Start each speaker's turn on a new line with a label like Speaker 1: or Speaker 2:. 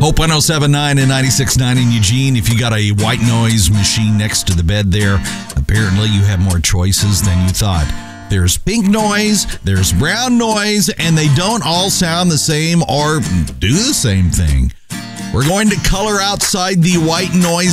Speaker 1: Hope 107.9 and 96.9 in Eugene. If you got a white noise machine next to the bed there, apparently you have more choices than you thought. There's pink noise, there's brown noise, and they don't all sound the same or do the same thing. We're going to color outside the white noise